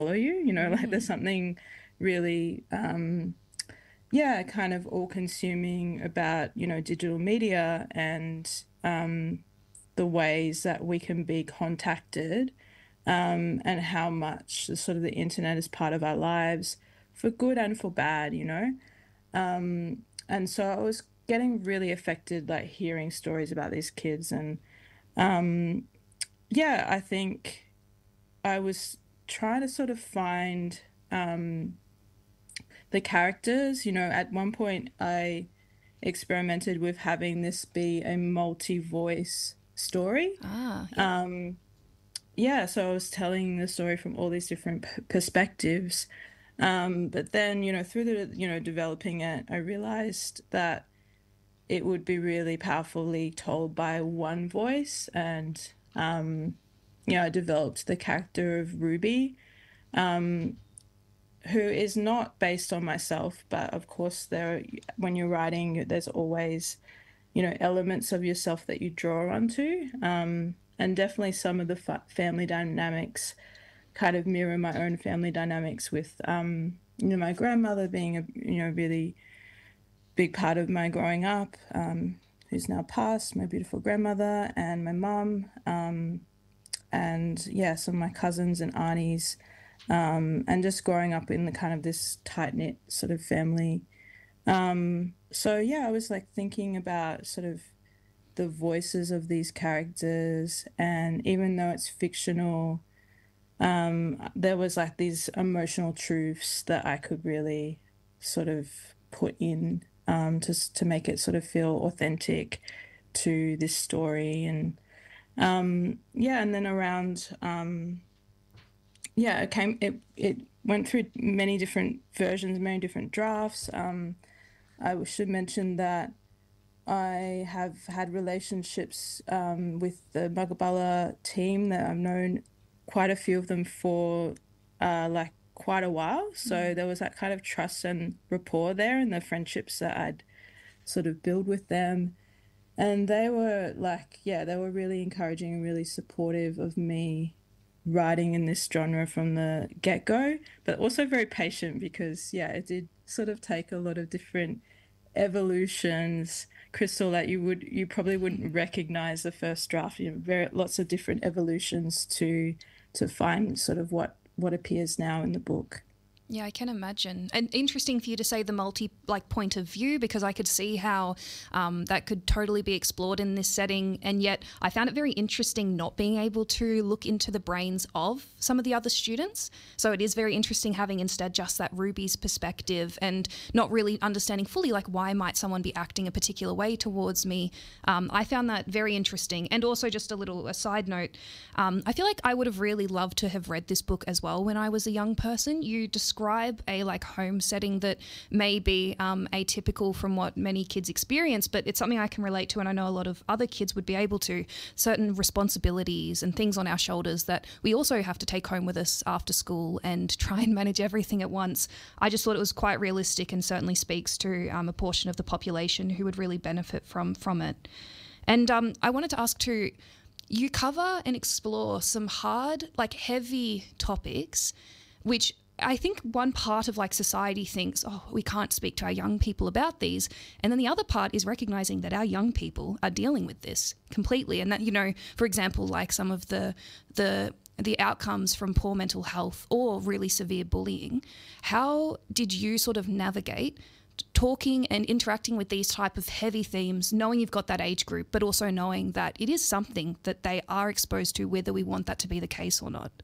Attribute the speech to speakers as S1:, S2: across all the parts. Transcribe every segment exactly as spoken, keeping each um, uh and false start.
S1: you, you know, like there's
S2: Mm.
S1: something really, um, yeah, kind of all consuming about, you know, digital media and um, the ways that we can be contacted um, and how much the sort of the internet is part of our lives for good and for bad, you know. Um, and so I was getting really affected, like hearing stories about these kids. And um, yeah, I think I was trying to sort of find um, the characters. You know, at one point I experimented with having this be a multi-voice story.
S2: Ah, yeah.
S1: Um, yeah, so I was telling the story from all these different p- perspectives. Um, but then, you know, through the, you know, developing it, I realized that it would be really powerfully told by one voice. And, um, you know, I developed the character of Ruby, um, who is not based on myself, but of course, there, when you're writing, there's always, you know, elements of yourself that you draw onto. Um, and definitely some of the fa- family dynamics kind of mirror my own family dynamics with, um, you know, my grandmother being a, you know, really big part of my growing up, um, who's now passed, my beautiful grandmother, and my mum, um, and yeah, some of my cousins and aunties, um, and just growing up in the kind of this tight knit sort of family. Um, so yeah, I was like thinking about sort of the voices of these characters, and even though it's fictional, um, there was like these emotional truths that I could really sort of put in um, to to make it sort of feel authentic to this story. And um, yeah, and then around um, yeah, it came it it went through many different versions, many different drafts. Um, I should mention that I have had relationships um, with the Magabala team that I've known quite a few of them for uh, like quite a while. So
S2: Mm.
S1: there was that kind of trust and rapport there and the friendships that I'd sort of build with them. And they were like, yeah, they were really encouraging and really supportive of me writing in this genre from the get-go, but also very patient because, yeah, it did sort of take a lot of different evolutions, Crystal, that you would you probably wouldn't recognize the first draft. You know, very lots of different evolutions to to find sort of what what appears now in the book.
S2: Yeah, I can imagine. And interesting for you to say the multi like point of view because I could see how um, that could totally be explored in this setting. And yet, I found it very interesting not being able to look into the brains of some of the other students. So it is very interesting having instead just that Ruby's perspective and not really understanding fully like why might someone be acting a particular way towards me. Um, I found that very interesting. And also, just a little a side note, um, I feel like I would have really loved to have read this book as well when I was a young person. You describe a like home setting that may be um, atypical from what many kids experience, but it's something I can relate to, and I know a lot of other kids would be able to. Certain responsibilities and things on our shoulders that we also have to take home with us after school and try and manage everything at once. I just thought it was quite realistic and certainly speaks to um, a portion of the population who would really benefit from from it. And um, I wanted to ask too, you cover and explore some hard, like heavy topics, which I think one part of like society thinks, oh, we can't speak to our young people about these. And then the other part is recognizing that our young people are dealing with this completely. And that, you know, for example, like some of the, the, the outcomes from poor mental health or really severe bullying. How did you sort of navigate talking and interacting with these type of heavy themes, knowing you've got that age group, but also knowing that it is something that they are exposed to, whether we want that to be the case or not?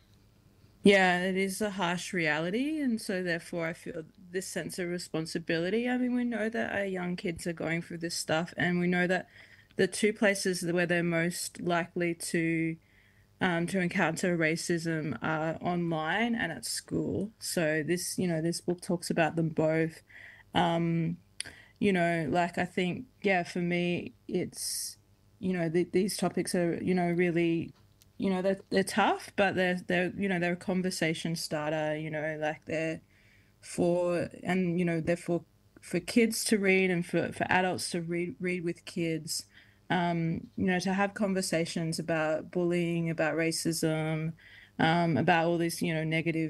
S1: Yeah, it is a harsh reality, and so therefore I feel this sense of responsibility. I mean, we know that our young kids are going through this stuff, and we know that the two places where they're most likely to um, to encounter racism are online and at school. So this, you know, this book talks about them both. Um, you know, like I think, yeah, for me, it's, you know, th these topics are, you know, really, you know, they're they're tough, but they're they're, you know, they're a conversation starter, you know, like they're for and you know, they're for for kids to read and for for adults to read read with kids. Um, you know, to have conversations about bullying, about racism, um, about all this, you know, negative